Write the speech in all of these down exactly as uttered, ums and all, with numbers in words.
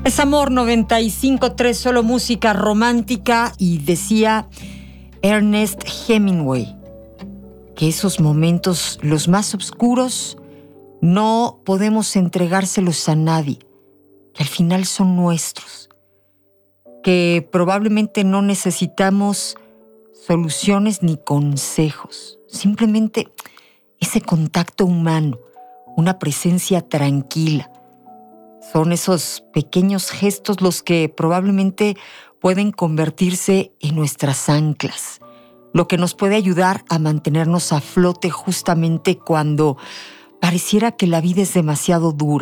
Es Amor noventa y cinco punto tres, solo música romántica, y decía Ernest Hemingway que esos momentos, los más oscuros, no podemos entregárselos a nadie, que al final son nuestros, que probablemente no necesitamos soluciones ni consejos, simplemente ese contacto humano, una presencia tranquila. Son esos pequeños gestos los que probablemente pueden convertirse en nuestras anclas, lo que nos puede ayudar a mantenernos a flote justamente cuando pareciera que la vida es demasiado dura.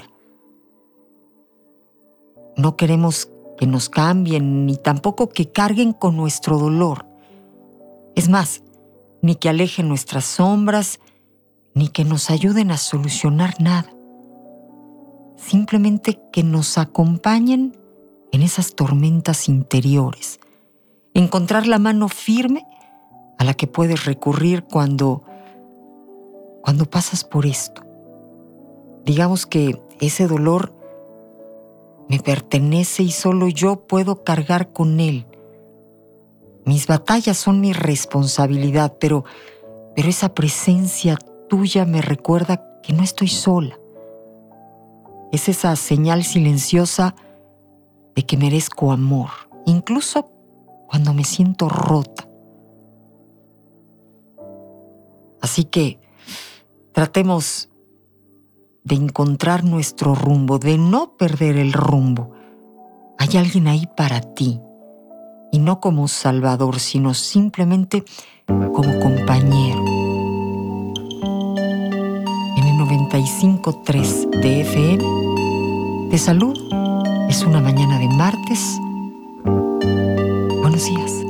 No queremos que nos cambien ni tampoco que carguen con nuestro dolor. Es más, ni que alejen nuestras sombras, ni que nos ayuden a solucionar nada. Simplemente que nos acompañen en esas tormentas interiores. Encontrar la mano firme a la que puedes recurrir cuando, cuando pasas por esto. Digamos que ese dolor me pertenece y solo yo puedo cargar con él. Mis batallas son mi responsabilidad, pero, pero esa presencia tuya me recuerda que no estoy sola. Es esa señal silenciosa de que merezco amor, incluso cuando me siento rota. Así que tratemos de encontrar nuestro rumbo, de no perder el rumbo. Hay alguien ahí para ti, y no como salvador, sino simplemente como compañero. En el noventa y cinco punto tres de F M, de salud, es una mañana de martes. Buenos días.